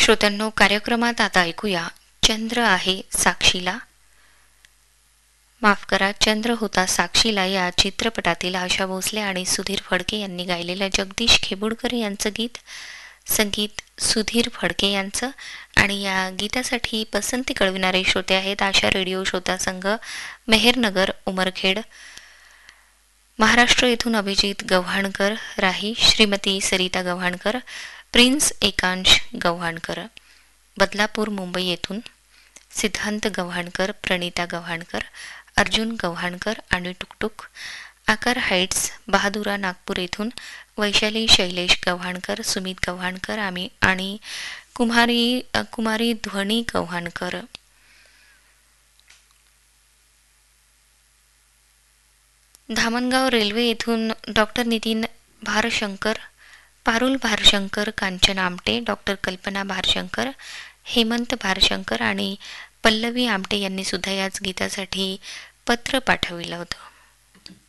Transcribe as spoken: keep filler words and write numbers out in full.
श्रोत्यांनो, कार्यक्रमात आता ऐकूया चंद्र आहे साक्षीला, माफ करा चंद्र होता साक्षीला या चित्रपटातील आशा भोसले आणि सुधीर फडके यांनी गायलेलं जगदीश खेबुडकर यांचं गीत, संगीत सुधीर फडके यांचं. आणि या गीतासाठी पसंती कळविणारे श्रोते आहेत आशा रेडिओ श्रोता संघ, मेहरनगर, उमरखेड, महाराष्ट्र येथून अभिजित गव्हाणकर राही, श्रीमती सरिता गव्हाणकर, प्रिन्स एकांश गव्हाणकर, बदलापूर मुंबई येथून सिद्धांत गव्हाणकर, प्रणिता गव्हाणकर, अर्जुन गव्हाणकर आणि टुकटुक, आकार हाईट्स, बहादुरा नागपूर येथून वैशाली शैलेश गव्हाणकर, सुमित गव्हाणकर आम्ही आणि कुमारी कुमारी ध्वनी गव्हाणकर. धामणगाव रेल्वे येथून डॉक्टर नितीन भारशंकर, पारुल भारशंकर, कांचन आमटे, डॉक्टर कल्पना भारशंकर, हेमंत भारशंकर आणि पल्लवी आमटे यांनी सुद्धा याच गीतासाठी पत्र पाठविलं होतं.